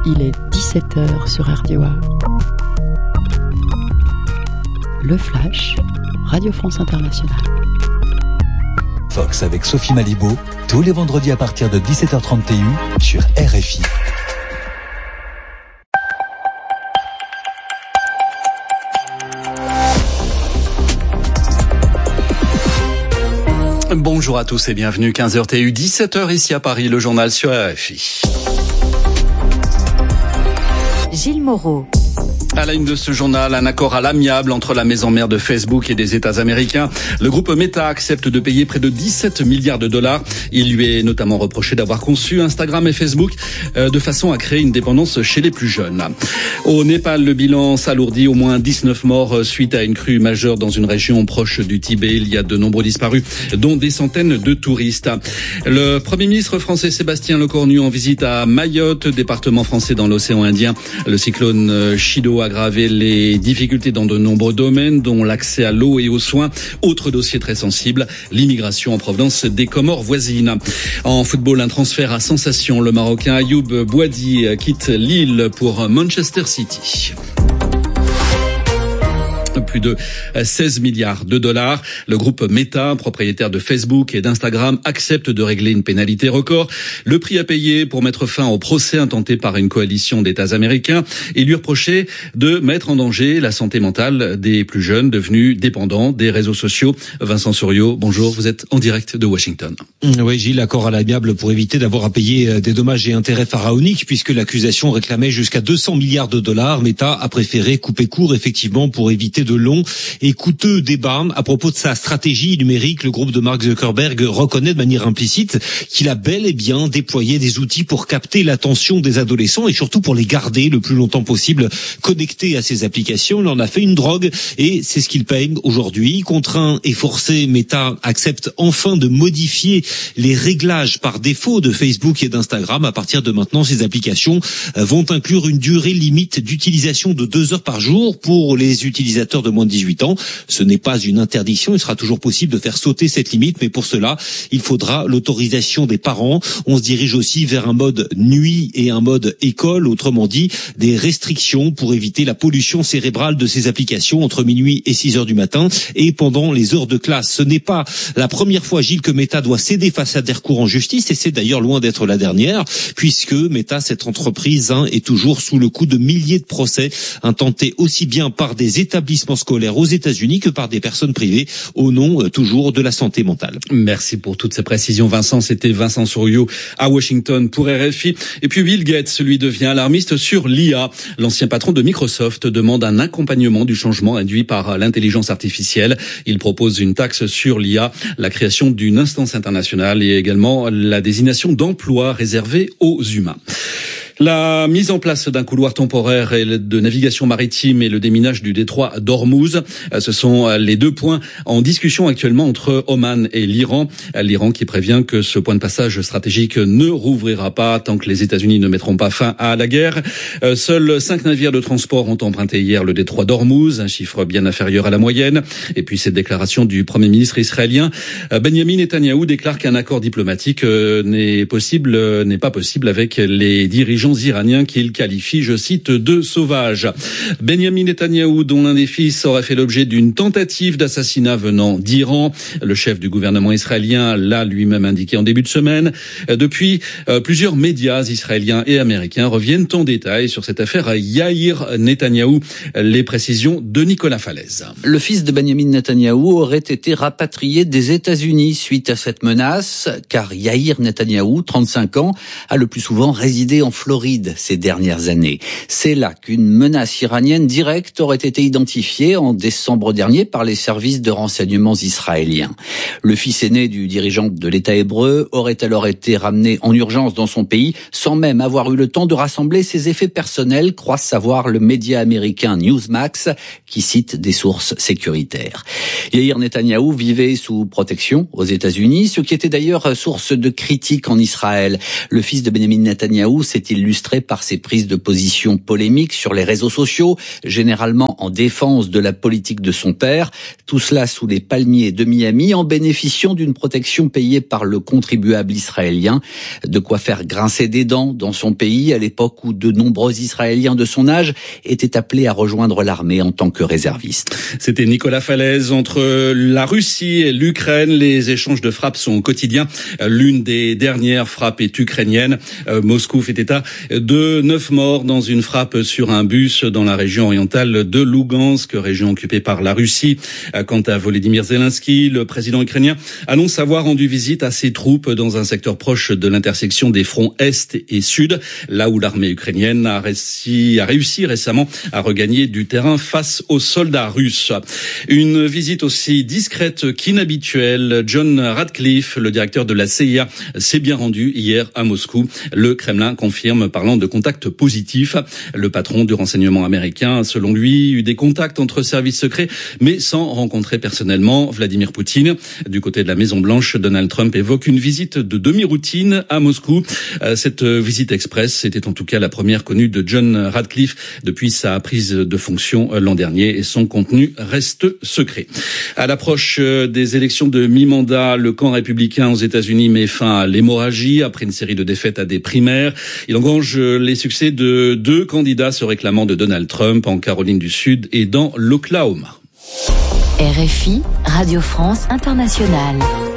Il est 17h sur RDOA. Le Flash, Radio France Internationale. Fox avec Sophie Malibaud, tous les vendredis à partir de 17h30 TU sur RFI. Bonjour à tous et bienvenue, 15h TU, 17h ici à Paris, le journal sur RFI. Gilles Moreau. À la une de ce journal, un accord à l'amiable entre la maison mère de Facebook et des États américains. Le groupe Meta accepte de payer près de 17 milliards de dollars. Il lui est notamment reproché d'avoir conçu Instagram et Facebook de façon à créer une dépendance chez les plus jeunes. Au Népal, le bilan s'alourdit. Au moins 19 morts suite à une crue majeure dans une région proche du Tibet. Il y a de nombreux disparus, dont des centaines de touristes. Le Premier ministre français Sébastien Lecornu en visite à Mayotte, département français dans l'océan Indien. Le cyclone Chido a aggravé les difficultés dans de nombreux domaines, dont l'accès à l'eau et aux soins. Autre dossier très sensible, l'immigration en provenance des Comores voisines. En football, un transfert à sensation. Le Marocain Ayoub Bouadi quitte Lille pour Manchester City. Plus de 16 milliards de dollars. Le groupe Meta, propriétaire de Facebook et d'Instagram, accepte de régler une pénalité record. Le prix à payer pour mettre fin au procès intenté par une coalition d'États américains et lui reprocher de mettre en danger la santé mentale des plus jeunes devenus dépendants des réseaux sociaux. Vincent Souriau, bonjour, vous êtes en direct de Washington. Oui, Gilles, accord à l'amiable pour éviter d'avoir à payer des dommages et intérêts pharaoniques puisque l'accusation réclamait jusqu'à 200 milliards de dollars. Meta a préféré couper court effectivement pour éviter de long et coûteux débat à propos de sa stratégie numérique. Le groupe de Mark Zuckerberg reconnaît de manière implicite qu'il a bel et bien déployé des outils pour capter l'attention des adolescents et surtout pour les garder le plus longtemps possible connectés à ses applications. Il en a fait une drogue et c'est ce qu'il paye aujourd'hui. Contraint et forcé, Meta accepte enfin de modifier les réglages par défaut de Facebook et d'Instagram. À partir de maintenant, ces applications vont inclure une durée limite d'utilisation de 2 heures par jour pour les utilisateurs de moins de 18 ans. Ce n'est pas une interdiction, il sera toujours possible de faire sauter cette limite, mais pour cela, il faudra l'autorisation des parents. On se dirige aussi vers un mode nuit et un mode école, autrement dit, des restrictions pour éviter la pollution cérébrale de ces applications entre minuit et 6 heures du matin et pendant les heures de classe. Ce n'est pas la première fois, Gilles, que Meta doit céder face à des recours en justice, et c'est d'ailleurs loin d'être la dernière, puisque Meta, cette entreprise, est toujours sous le coup de milliers de procès, intentés aussi bien par des établissements scolaires aux États-Unis que par des personnes privées au nom toujours de la santé mentale. Merci pour toutes ces précisions, Vincent. C'était Vincent Souriau à Washington pour RFI. Et puis Bill Gates, lui, devient alarmiste sur l'IA. L'ancien patron de Microsoft demande un accompagnement du changement induit par l'intelligence artificielle. Il propose une taxe sur l'IA, la création d'une instance internationale et également la désignation d'emplois réservés aux humains. La mise en place d'un couloir temporaire de navigation maritime et le déminage du détroit d'Ormuz, ce sont les 2 points en discussion actuellement entre Oman et l'Iran. L'Iran qui prévient que ce point de passage stratégique ne rouvrira pas tant que les États-Unis ne mettront pas fin à la guerre. Seuls 5 navires de transport ont emprunté hier le détroit d'Ormuz, un chiffre bien inférieur à la moyenne. Et puis cette déclaration du Premier ministre israélien, Benjamin Netanyahou, déclare qu'un accord diplomatique n'est pas possible avec les dirigeants iraniens qu'il qualifie, je cite, de sauvages. Benjamin Netanyahou, dont l'un des fils aurait fait l'objet d'une tentative d'assassinat venant d'Iran. Le chef du gouvernement israélien l'a lui-même indiqué en début de semaine. Depuis, plusieurs médias israéliens et américains reviennent en détail sur cette affaire Yair Netanyahou. Les précisions de Nicolas Falaise. Le fils de Benjamin Netanyahou aurait été rapatrié des États-Unis suite à cette menace, car Yair Netanyahou, 35 ans, a le plus souvent résidé en Floride ces dernières années. C'est là qu'une menace iranienne directe aurait été identifiée en décembre dernier par les services de renseignements israéliens. Le fils aîné du dirigeant de l'État hébreu aurait alors été ramené en urgence dans son pays sans même avoir eu le temps de rassembler ses effets personnels, croit savoir le média américain Newsmax qui cite des sources sécuritaires. Yair Netanyahou vivait sous protection aux États-Unis, ce qui était d'ailleurs source de critiques en Israël. Le fils de Benjamin Netanyahou s'est-il illustrée par ses prises de position polémiques sur les réseaux sociaux, généralement en défense de la politique de son père. Tout cela sous les palmiers de Miami, en bénéficiant d'une protection payée par le contribuable israélien. De quoi faire grincer des dents dans son pays à l'époque où de nombreux Israéliens de son âge étaient appelés à rejoindre l'armée en tant que réservistes. C'était Nicolas Falaise. Entre la Russie et l'Ukraine, les échanges de frappes sont quotidiens. L'une des dernières frappes est ukrainienne. Moscou fait état de 9 morts dans une frappe sur un bus dans la région orientale de Lougansk, région occupée par la Russie. Quant à Volodymyr Zelensky, le président ukrainien annonce avoir rendu visite à ses troupes dans un secteur proche de l'intersection des fronts Est et Sud, là où l'armée ukrainienne a réussi récemment à regagner du terrain face aux soldats russes. Une visite aussi discrète qu'inhabituelle. John Ratcliffe, le directeur de la CIA, s'est bien rendu hier à Moscou. Le Kremlin confirme, parlant de contacts positifs. Le patron du renseignement américain a, selon lui, eu des contacts entre services secrets, mais sans rencontrer personnellement Vladimir Poutine. Du côté de la Maison-Blanche, Donald Trump évoque une visite de demi-routine à Moscou. Cette visite express était en tout cas la première connue de John Ratcliffe depuis sa prise de fonction l'an dernier, et son contenu reste secret. À l'approche des élections de mi-mandat, le camp républicain aux États-Unis met fin à l'hémorragie après une série de défaites à des primaires. Il engrange les succès de 2 candidats se réclamant de Donald Trump en Caroline du Sud et dans l'Oklahoma. RFI, Radio France Internationale.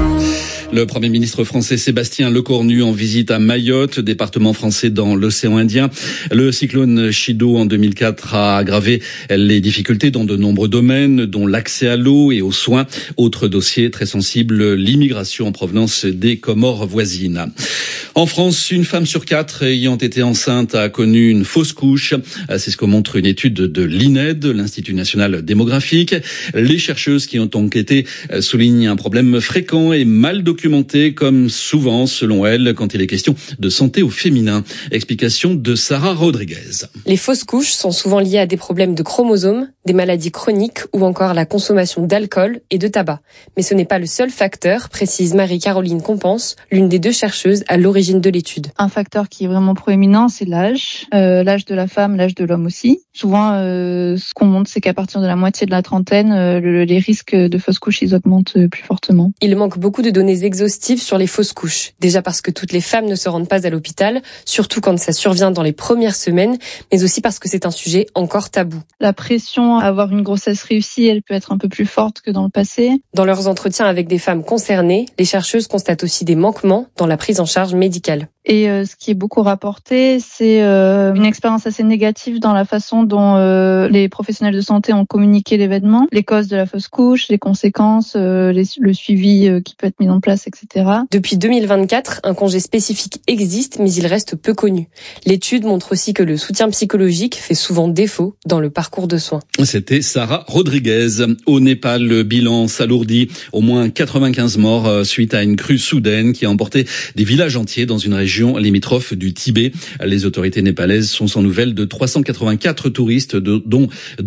Le Premier ministre français Sébastien Lecornu en visite à Mayotte, département français dans l'océan Indien. Le cyclone Chido en 2004 a aggravé les difficultés dans de nombreux domaines, dont l'accès à l'eau et aux soins. Autre dossier très sensible, l'immigration en provenance des Comores voisines. En France, une femme sur 4 ayant été enceinte a connu une fausse couche. C'est ce que montre une étude de l'INED, l'Institut national démographique. Les chercheuses qui ont enquêté soulignent un problème fréquent et mal documenté, comme souvent, selon elle, quand il est question de santé au féminin. Explication de Sarah Rodriguez. Les fausses couches sont souvent liées à des problèmes de chromosomes, des maladies chroniques ou encore à la consommation d'alcool et de tabac. Mais ce n'est pas le seul facteur, précise Marie-Caroline Compense, l'une des 2 chercheuses à l'origine de l'étude. Un facteur qui est vraiment proéminent, c'est l'âge. L'âge de la femme, l'âge de l'homme aussi. Souvent, ce qu'on montre, c'est qu'à partir de la moitié de la trentaine, les risques de fausses couches, ils augmentent plus fortement. Il manque beaucoup de données exhaustives sur les fausses couches. Déjà parce que toutes les femmes ne se rendent pas à l'hôpital, surtout quand ça survient dans les premières semaines, mais aussi parce que c'est un sujet encore tabou. La pression à avoir une grossesse réussie, elle peut être un peu plus forte que dans le passé. Dans leurs entretiens avec des femmes concernées, les chercheuses constatent aussi des manquements dans la prise en charge médicale. Et ce qui est beaucoup rapporté, c'est une expérience assez négative dans la façon dont les professionnels de santé ont communiqué l'événement, les causes de la fausse couche, les conséquences, le suivi qui peut être mis en place, etc. Depuis 2024, un congé spécifique existe, mais il reste peu connu. L'étude montre aussi que le soutien psychologique fait souvent défaut dans le parcours de soins. C'était Sarah Rodriguez. Au Népal, le bilan s'alourdit. Au moins 95 morts suite à une crue soudaine qui a emporté des villages entiers dans une région limitrophe du Tibet. Les autorités népalaises sont sans nouvelles de 384 touristes, dont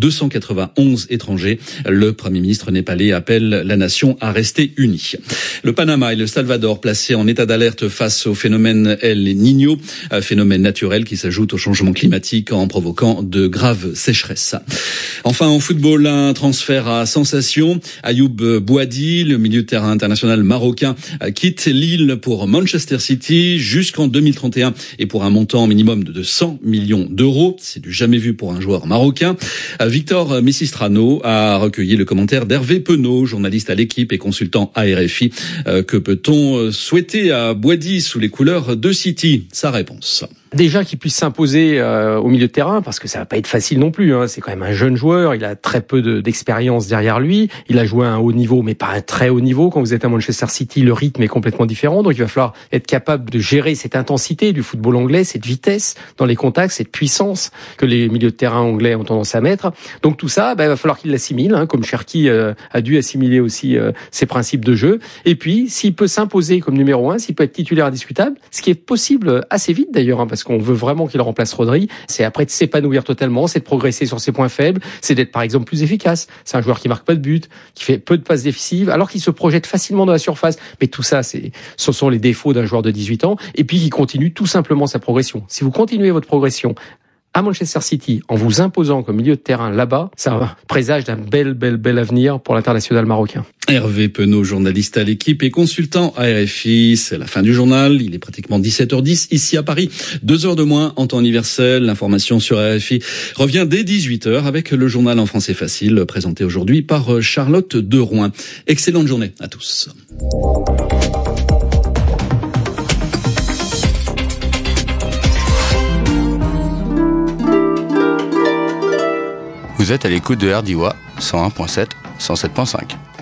291 étrangers. Le Premier ministre népalais appelle la nation à rester unie. Le Panama et le Salvador placés en état d'alerte face au phénomène El Niño, phénomène naturel qui s'ajoute au changement climatique en provoquant de graves sécheresses. Enfin, en football, un transfert à sensation. Ayoub Bouadi, le milieu de terrain international marocain, quitte Lille pour Manchester City jusqu'en 2031 et pour un montant minimum de 100 millions d'euros. C'est du jamais vu pour un joueur marocain. Victor Missistrano a recueilli le commentaire d'Hervé Penaud, journaliste à l'Équipe et consultant à RFI. Que peut-on souhaiter à Bouadi sous les couleurs de City? Sa réponse. Déjà qu'il puisse s'imposer au milieu de terrain, parce que ça va pas être facile non plus. C'est quand même un jeune joueur, il a très peu d'expérience derrière lui. Il a joué à un haut niveau, mais pas un très haut niveau. Quand vous êtes à Manchester City, le rythme est complètement différent. Donc il va falloir être capable de gérer cette intensité du football anglais, cette vitesse dans les contacts, cette puissance que les milieux de terrain anglais ont tendance à mettre. Donc tout ça, il va falloir qu'il l'assimile, comme Cherki a dû assimiler aussi ses principes de jeu. Et puis, s'il peut s'imposer comme numéro 1, s'il peut être titulaire indiscutable, ce qui est possible assez vite d'ailleurs, parce parce qu'on veut vraiment qu'il remplace Rodri, c'est après de s'épanouir totalement, c'est de progresser sur ses points faibles, c'est d'être par exemple plus efficace. C'est un joueur qui marque pas de but, qui fait peu de passes décisives, alors qu'il se projette facilement dans la surface. Mais tout ça, ce sont les défauts d'un joueur de 18 ans, et puis qui continue tout simplement sa progression. Si vous continuez votre progression à Manchester City, en vous imposant comme milieu de terrain là-bas, ça présage d'un bel avenir pour l'international marocain. Hervé Penaud, journaliste à l'Équipe et consultant à RFI. C'est la fin du journal. Il est pratiquement 17h10 ici à Paris. 2 heures de moins en temps universel. L'information sur RFI revient dès 18h avec le journal en français facile présenté aujourd'hui par Charlotte Derouin. Excellente journée à tous. Vous êtes à l'écoute de RDIWA 101.7, 107.5.